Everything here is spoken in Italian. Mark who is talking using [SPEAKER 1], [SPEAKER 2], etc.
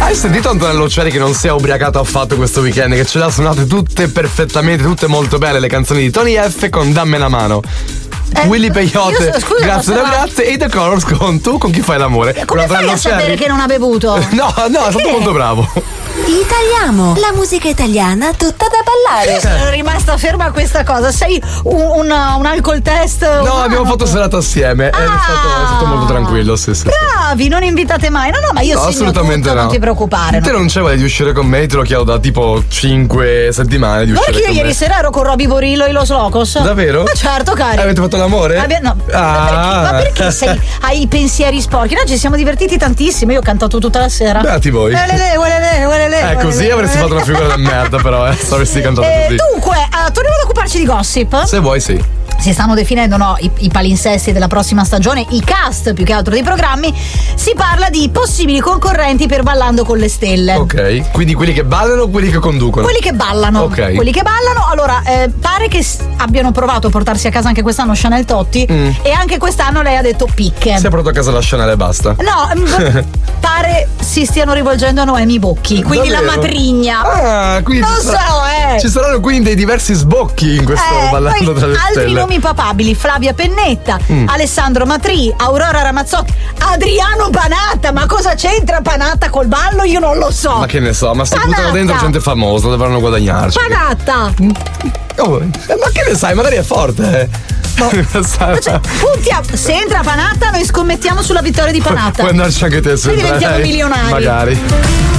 [SPEAKER 1] Hai sentito Antonello Uccelli che non si è ubriacato affatto questo weekend, che ce le ha suonate tutte perfettamente, tutte molto belle le canzoni di Tony F con Damme la mano. Willy Peyote, grazie, e The Colors con chi fai l'amore?
[SPEAKER 2] Come fai a sapere che non ha bevuto?
[SPEAKER 1] No, è stato molto bravo.
[SPEAKER 3] Italiamo, la musica italiana tutta da ballare.
[SPEAKER 2] Sono rimasta ferma a questa cosa. Sei un alcol test?
[SPEAKER 1] No, abbiamo fatto serata assieme. È stato molto tranquillo. Sì.
[SPEAKER 2] Bravi, non invitate mai. No, ma io
[SPEAKER 1] assolutamente
[SPEAKER 2] tutto, non ti preoccupare.
[SPEAKER 1] Te non c'è voglia di uscire con me, te lo chiedo da tipo 5 settimane di uscire con me.
[SPEAKER 2] Perché io ieri sera ero con Roby Borillo e Los Locos.
[SPEAKER 1] Davvero?
[SPEAKER 2] Ma certo, cari.
[SPEAKER 1] Avete fatto l'amore?
[SPEAKER 2] No. Ma perché hai i pensieri sporchi? Noi ci siamo divertiti tantissimo. Io ho cantato tutta la sera.
[SPEAKER 1] Beati voi. Così avresti fatto una figura da merda, però, se avessi cantato così.
[SPEAKER 2] Dunque, torniamo ad occuparci di gossip.
[SPEAKER 1] Se vuoi, sì.
[SPEAKER 2] Si stanno definendo i palinsesti della prossima stagione, i cast più che altro dei programmi. Si parla di possibili concorrenti per Ballando con le Stelle.
[SPEAKER 1] Ok, quindi quelli che ballano o quelli che conducono?
[SPEAKER 2] Quelli che ballano.
[SPEAKER 1] Ok.
[SPEAKER 2] Quelli che ballano. Allora, pare che abbiano provato a portarsi a casa anche quest'anno Chanel Totti e anche quest'anno lei ha detto picche.
[SPEAKER 1] Si è portato a casa la Chanel e basta?
[SPEAKER 2] No, pare si stiano rivolgendo a Noemi Bocchi, quindi
[SPEAKER 1] davvero?
[SPEAKER 2] La matrigna.
[SPEAKER 1] Ah, quindi ci saranno quindi dei diversi sbocchi in questo Ballando tra le Stelle.
[SPEAKER 2] Altri nomi papabili: Flavia Pennetta, Alessandro Matri, Aurora Ramazzotti, Adriano Panatta. Ma cosa c'entra Panatta col ballo? Io non lo so.
[SPEAKER 1] Ma che ne so, ma se buttano dentro gente famosa dovranno guadagnarci.
[SPEAKER 2] Panatta!
[SPEAKER 1] Ma che ne sai, magari è forte.
[SPEAKER 2] Puntiamo. Se entra Panatta, noi scommettiamo sulla vittoria di Panatta.
[SPEAKER 1] Puoi andarci anche te, se
[SPEAKER 2] diventiamo milionari.
[SPEAKER 1] Magari.